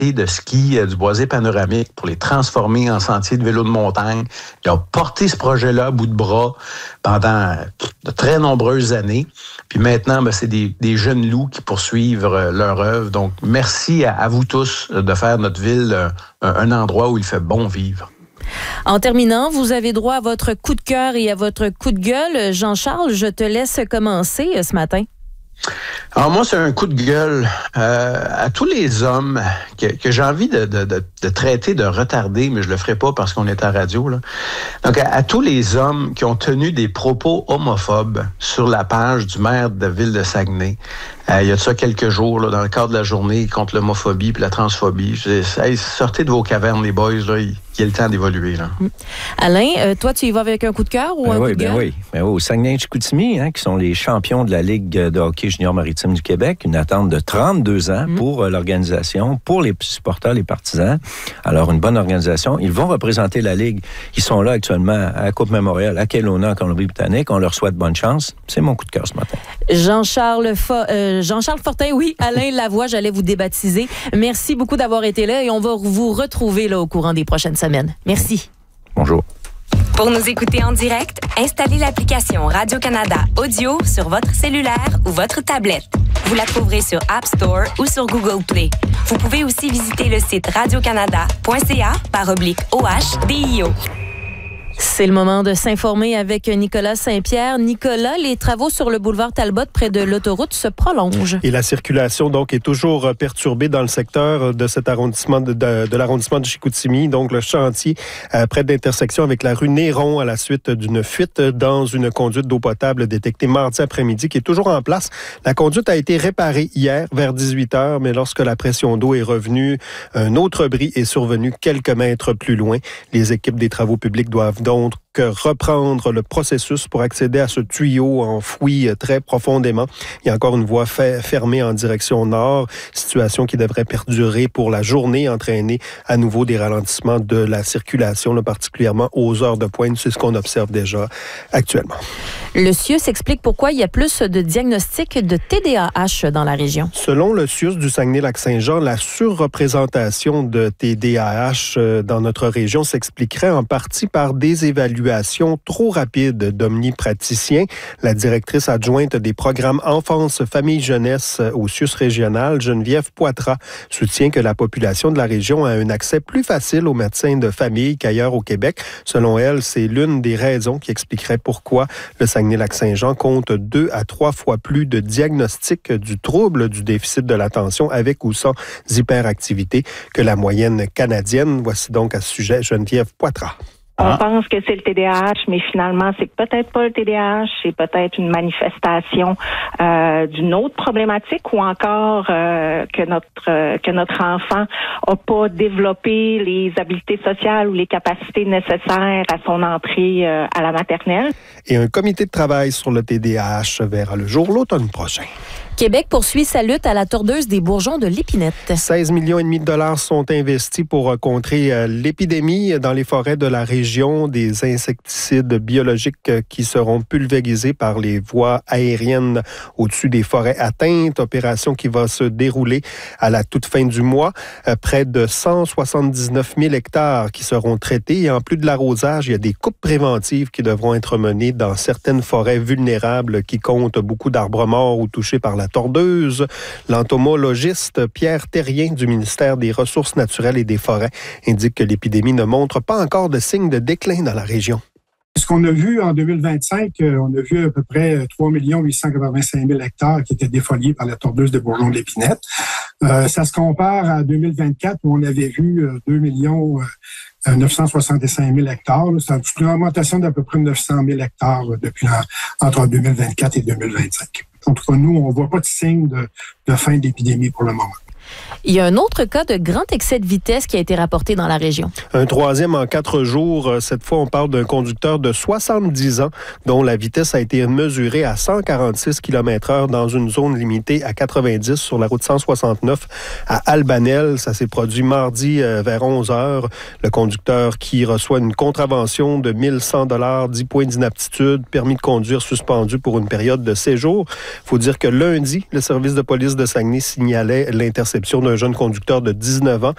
de ski du Boisé panoramique pour les transformer en sentiers de vélo de montagne. Ils ont porté ce projet-là à bout de bras pendant de très nombreuses années. Puis maintenant, c'est des jeunes loups qui poursuivent leur œuvre. Donc, merci à vous tous de faire notre ville un endroit où il fait bon vivre. En terminant, vous avez droit à votre coup de cœur et à votre coup de gueule. Jean-Charles, je te laisse commencer ce matin. Alors moi, c'est un coup de gueule à tous les hommes que j'ai envie de traiter de retardés, mais je le ferai pas parce qu'on est à radio, là. Donc, à tous les hommes qui ont tenu des propos homophobes sur la page du maire de la ville de Saguenay, il y a de ça quelques jours, là, dans le cadre de la journée contre l'homophobie et la transphobie. Sortez de vos cavernes, les boys, là, il y a le temps d'évoluer. Là. Alain, toi, tu y vas avec un coup de cœur ou un coup de gueule? Oui. Au Saguenay-Chicoutimi, qui sont les champions de la Ligue de hockey junior maritime du Québec, une attente de 32 ans pour l'organisation, pour les supporters, les partisans. Alors, une bonne organisation. Ils vont représenter la Ligue. Ils sont là actuellement à la Coupe Mémorial, à Kelowna, en Colombie-Britannique. On leur souhaite bonne chance. C'est mon coup de cœur ce matin. Jean-Charles Fortin, oui. Alain Lavoie, j'allais vous débaptiser. Merci beaucoup d'avoir été là et on va vous retrouver là, au courant des prochaines semaines. Merci. Bonjour. Pour nous écouter en direct, installez l'application Radio-Canada Audio sur votre cellulaire ou votre tablette. Vous la trouverez sur App Store ou sur Google Play. Vous pouvez aussi visiter le site radiocanada.ca/OHDIO. C'est le moment de s'informer avec Nicolas Saint-Pierre. Nicolas, les travaux sur le boulevard Talbot près de l'autoroute se prolongent. Et la circulation donc est toujours perturbée dans le secteur de cet arrondissement de l'arrondissement de Chicoutimi. Donc le chantier près de l'intersection avec la rue Néron à la suite d'une fuite dans une conduite d'eau potable détectée mardi après-midi qui est toujours en place. La conduite a été réparée hier vers 18h, mais lorsque la pression d'eau est revenue, un autre bris est survenu quelques mètres plus loin. Les équipes des travaux publics doivent donc reprendre le processus pour accéder à ce tuyau enfoui très profondément. Il y a encore une voie fermée en direction nord, situation qui devrait perdurer pour la journée, entraîner à nouveau des ralentissements de la circulation, là, particulièrement aux heures de pointe. C'est ce qu'on observe déjà actuellement. Le CIUS explique pourquoi il y a plus de diagnostics de TDAH dans la région. Selon le CIUS du Saguenay-Lac-Saint-Jean, la surreprésentation de TDAH dans notre région s'expliquerait en partie par des évaluations trop rapides d'omnipraticiens. La directrice adjointe des programmes Enfance, Famille, Jeunesse au CIUS régional, Geneviève Poitras, soutient que la population de la région a un accès plus facile aux médecins de famille qu'ailleurs au Québec. Selon elle, c'est l'une des raisons qui expliquerait pourquoi le Saguenay-Lac-Saint-Jean compte 2 à 3 fois plus de diagnostics du trouble du déficit de l'attention avec ou sans hyperactivité que la moyenne canadienne. Voici donc à ce sujet Geneviève Poitras. On pense que c'est le TDAH, mais finalement, c'est peut-être pas le TDAH, c'est peut-être une manifestation d'une autre problématique ou encore que notre enfant a pas développé les habiletés sociales ou les capacités nécessaires à son entrée à la maternelle. Et un comité de travail sur le TDAH verra le jour l'automne prochain. Québec poursuit sa lutte à la tordeuse des bourgeons de l'épinette. 16,5 millions de dollars sont investis pour contrer l'épidémie dans les forêts de la région. Des insecticides biologiques qui seront pulvérisés par les voies aériennes au-dessus des forêts atteintes. Opération qui va se dérouler à la toute fin du mois. Près de 179 000 hectares qui seront traités. Et en plus de l'arrosage, il y a des coupes préventives qui devront être menées dans certaines forêts vulnérables qui comptent beaucoup d'arbres morts ou touchés par la tordeuse. L'entomologiste Pierre Terrien du ministère des Ressources naturelles et des Forêts indique que l'épidémie ne montre pas encore de signes de déclin dans la région. Ce qu'on a vu en 2025, on a vu à peu près 3 885 000 hectares qui étaient défoliés par la tordeuse des bourgeons de l'épinette. Ça se compare à 2024 où on avait vu 2 965 000 hectares. C'est une augmentation d'à peu près 900 000 hectares depuis entre 2024 et 2025. En tout cas, nous, on ne voit pas de signe de fin d'épidémie pour le moment. Il y a un autre cas de grand excès de vitesse qui a été rapporté dans la région. Un troisième en 4 jours. Cette fois, on parle d'un conducteur de 70 ans dont la vitesse a été mesurée à 146 km/h dans une zone limitée à 90 sur la route 169 à Albanel. Ça s'est produit mardi vers 11 h. Le conducteur qui reçoit une contravention de 1 100 $, 10 points d'inaptitude, permis de conduire suspendu pour une période de 7 jours. Il faut dire que lundi, le service de police de Saguenay signalait l'interception d'un jeune conducteur de 19 ans